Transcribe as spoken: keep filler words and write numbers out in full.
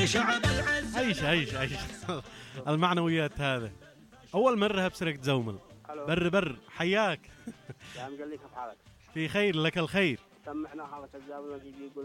عيش عيش عيش المعنويات هذا. أول مرة بسرقت زومل. بر بر حياك. يا عم قال لي كيف حالك؟ في خير، لك الخير. سمعنا حالك الزاوية يقول